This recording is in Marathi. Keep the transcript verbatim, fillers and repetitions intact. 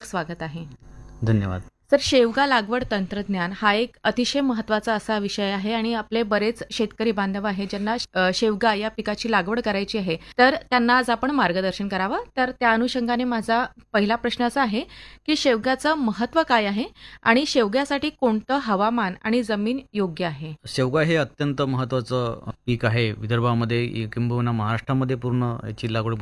स्वागत आहे. धन्यवाद. तर शेवगा लागवड तंत्रज्ञान हा एक अतिशय महत्त्वाचा असा विषय आहे आणि आपले बरेच शेतकरी बांधव आहे ज्यांना अ, शेवगा या पिकाची लागवड करायची आहे, तर त्यांना आज आपण मार्गदर्शन करावं. तर त्या अनुषंगाने माझा पहिला प्रश्न असा आहे की शेवग्याचं महत्त्व काय आहे आणि शेवग्यासाठी कोणतं हवामान आणि जमीन योग्य आहे? शेवगा हे अत्यंत महत्त्वाचं पीक आहे. विदर्भामध्ये किंबहुना महाराष्ट्रामध्ये पूर्ण याची लागवड